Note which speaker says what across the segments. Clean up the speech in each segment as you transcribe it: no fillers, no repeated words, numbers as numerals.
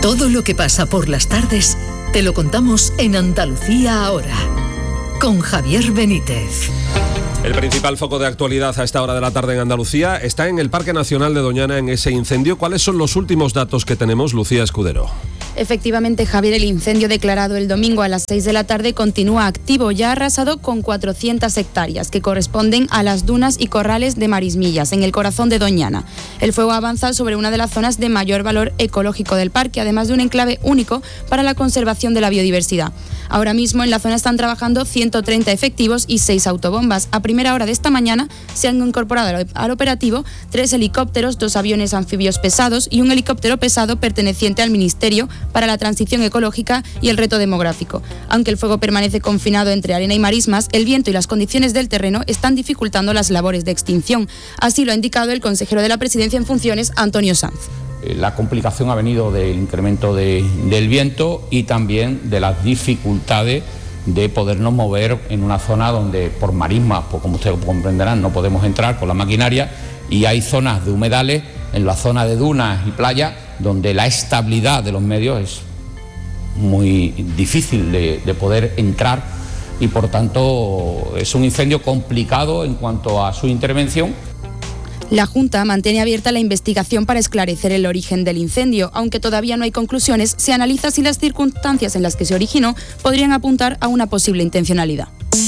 Speaker 1: Todo lo que pasa por las tardes te lo contamos en Andalucía Ahora, con Javier Benítez.
Speaker 2: El principal foco de actualidad a esta hora de la tarde en Andalucía está en el Parque Nacional de Doñana, en ese incendio. ¿Cuáles son los últimos datos que tenemos, Lucía Escudero?
Speaker 3: Efectivamente, Javier, el incendio declarado el domingo a las 6 de la tarde continúa activo. Ya ha arrasado con 400 hectáreas, que corresponden a las dunas y corrales de Marismillas, en el corazón de Doñana. El fuego avanza sobre una de las zonas de mayor valor ecológico del parque, además de un enclave único para la conservación de la biodiversidad. Ahora mismo en la zona están trabajando 130 efectivos y 6 autobombas. A primera hora de esta mañana se han incorporado al operativo 3 helicópteros, 2 aviones anfibios pesados y un helicóptero pesado perteneciente al Ministerio para la Transición Ecológica y el Reto Demográfico. Aunque el fuego permanece confinado entre arena y marismas, el viento y las condiciones del terreno están dificultando las labores de extinción. Así lo ha indicado el consejero de la Presidencia en funciones, Antonio Sanz.
Speaker 4: La complicación ha venido del incremento del viento y también de las dificultades de podernos mover en una zona donde por marismas, pues como ustedes comprenderán, no podemos entrar con la maquinaria, y hay zonas de humedales, en la zona de dunas y playas, donde la estabilidad de los medios es muy difícil de poder entrar, y por tanto es un incendio complicado en cuanto a su intervención.
Speaker 3: La Junta mantiene abierta la investigación para esclarecer el origen del incendio. Aunque todavía no hay conclusiones, se analiza si las circunstancias en las que se originó podrían apuntar a una posible intencionalidad.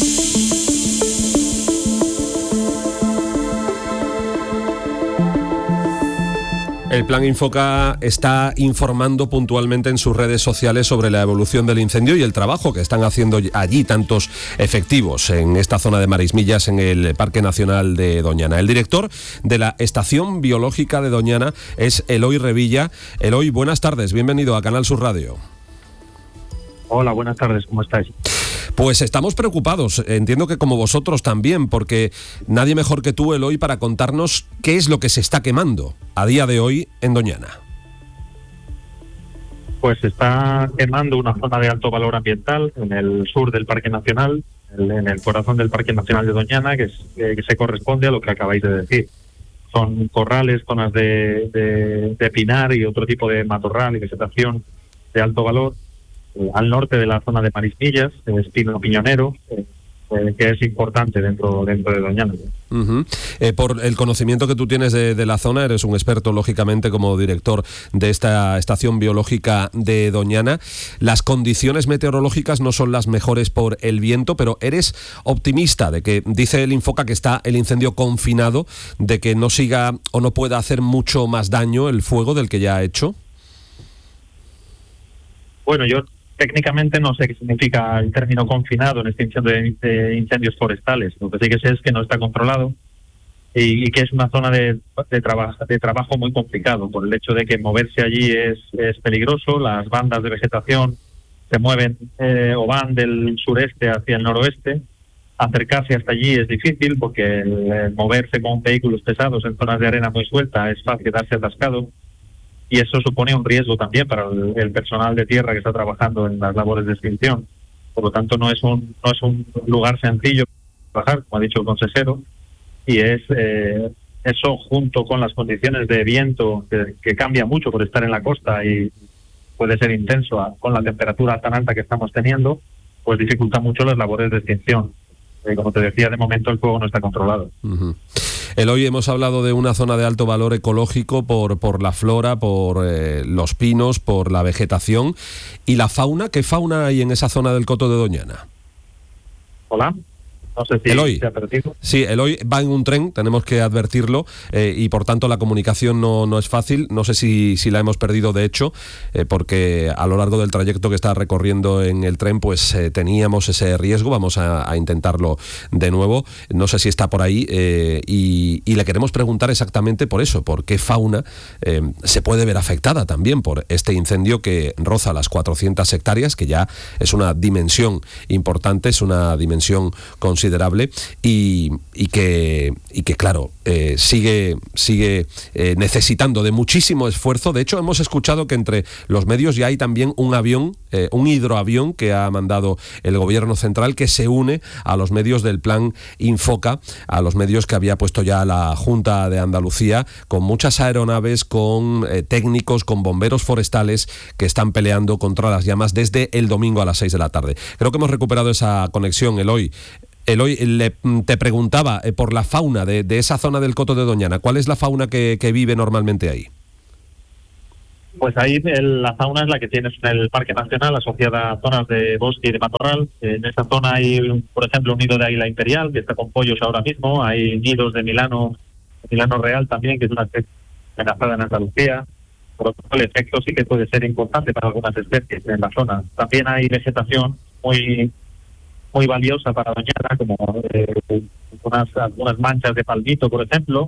Speaker 2: El Plan Infoca está informando puntualmente en sus redes sociales sobre la evolución del incendio y el trabajo que están haciendo allí tantos efectivos en esta zona de Marismillas, en el Parque Nacional de Doñana. El director de la Estación Biológica de Doñana es Eloy Revilla. Eloy, buenas tardes, bienvenido a Canal Sur Radio.
Speaker 5: Hola, buenas tardes, ¿cómo estáis?
Speaker 2: Pues estamos preocupados, entiendo que como vosotros también, porque nadie mejor que tú, Eloy, para contarnos qué es lo que se está quemando a día de hoy en Doñana.
Speaker 5: Pues se está quemando una zona de alto valor ambiental en el sur del Parque Nacional, en el corazón del Parque Nacional de Doñana, que se corresponde a lo que acabáis de decir. Son corrales, zonas de pinar y otro tipo de matorral y vegetación de alto valor. Al norte de la zona de Marismillas, espino piñonero, que es importante dentro de Doñana.
Speaker 2: Uh-huh. Por el conocimiento que tú tienes de la zona, eres un experto, lógicamente, como director de esta Estación Biológica de Doñana. Las condiciones meteorológicas no son las mejores por el viento, pero eres optimista de que, dice el Infoca, que está el incendio confinado, de que no siga o no pueda hacer mucho más daño el fuego del que ya ha hecho.
Speaker 5: Bueno, yo técnicamente no sé qué significa el término confinado en este incendio de incendios forestales. Lo que sí que sé es que no está controlado y que es una zona de trabajo muy complicado, por el hecho de que moverse allí es peligroso. Las bandas de vegetación se mueven o van del sureste hacia el noroeste. Acercarse hasta allí es difícil porque el moverse con vehículos pesados en zonas de arena muy suelta es fácil quedarse atascado. Y eso supone un riesgo también para el personal de tierra que está trabajando en las labores de extinción. Por lo tanto, no es un lugar sencillo para trabajar, como ha dicho el consejero, y es eso, junto con las condiciones de viento que cambia mucho por estar en la costa y puede ser intenso con la temperatura tan alta que estamos teniendo, pues dificulta mucho las labores de extinción. Como te decía, de momento el fuego no está controlado.
Speaker 2: Uh-huh. Hoy hemos hablado de una zona de alto valor ecológico por la flora, por los pinos, por la vegetación. ¿Y la fauna? ¿Qué fauna hay en esa zona del Coto de Doñana?
Speaker 5: Hola. No sé si
Speaker 2: Eloy.
Speaker 5: se ha perdido.
Speaker 2: Sí, Eloy va en un tren, tenemos que advertirlo, y por tanto la comunicación no es fácil. No sé si la hemos perdido, de hecho, porque a lo largo del trayecto que está recorriendo en el tren, pues teníamos ese riesgo. Vamos a intentarlo de nuevo. No sé si está por ahí, y le queremos preguntar exactamente por eso, por qué fauna se puede ver afectada también por este incendio que roza las 400 hectáreas, que ya es una dimensión importante, es una dimensión considerable. considerable y que claro, sigue necesitando de muchísimo esfuerzo. De hecho, hemos escuchado que entre los medios ya hay también un avión, un hidroavión que ha mandado el gobierno central, que se une a los medios del plan Infoca, a los medios que había puesto ya la Junta de Andalucía, con muchas aeronaves, con técnicos, con bomberos forestales que están peleando contra las llamas desde el domingo a las 6 de la tarde. Creo que hemos recuperado esa conexión, Eloy. Eloy, te preguntaba por la fauna de esa zona del Coto de Doñana. ¿Cuál es la fauna que vive normalmente ahí?
Speaker 5: Pues ahí la fauna es la que tienes en el Parque Nacional, asociada a zonas de bosque y de matorral. En esa zona hay, por ejemplo, un nido de águila imperial, que está con pollos ahora mismo. Hay nidos de Milano real también, que es una especie amenazada en Andalucía. Por lo tanto, el efecto sí que puede ser importante para algunas especies en la zona. También hay vegetación muy valiosa para Doñana, como algunas manchas de palmito, por ejemplo,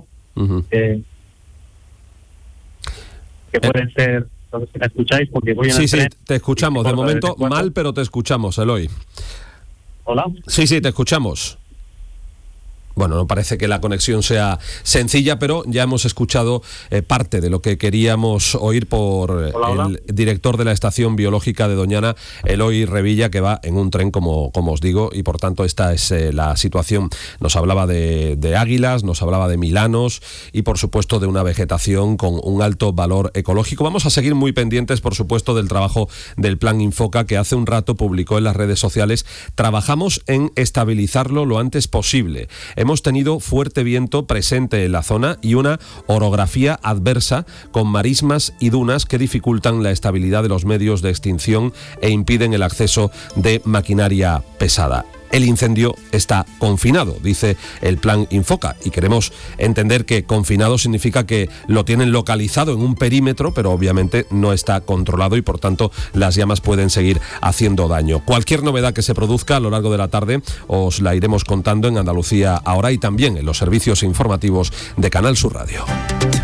Speaker 5: que pueden ser, no sé si me escucháis, porque voy en el tren. Sí,
Speaker 2: te escuchamos. De momento mal, pero te escuchamos, Eloy.
Speaker 5: ¿Hola?
Speaker 2: Sí, te escuchamos. Bueno, no parece que la conexión sea sencilla, pero ya hemos escuchado parte de lo que queríamos oír por el director de la Estación Biológica de Doñana, Eloy Revilla, que va en un tren, como os digo, y por tanto esta es la situación. Nos hablaba de águilas, nos hablaba de milanos y por supuesto de una vegetación con un alto valor ecológico. Vamos a seguir muy pendientes, por supuesto, del trabajo del Plan Infoca, que hace un rato publicó en las redes sociales. Trabajamos en estabilizarlo lo antes posible. Hemos tenido fuerte viento presente en la zona y una orografía adversa con marismas y dunas que dificultan la estabilidad de los medios de extinción e impiden el acceso de maquinaria pesada. El incendio está confinado, dice el Plan Infoca, y queremos entender que confinado significa que lo tienen localizado en un perímetro, pero obviamente no está controlado y por tanto las llamas pueden seguir haciendo daño. Cualquier novedad que se produzca a lo largo de la tarde os la iremos contando en Andalucía Ahora y también en los servicios informativos de Canal Sur Radio.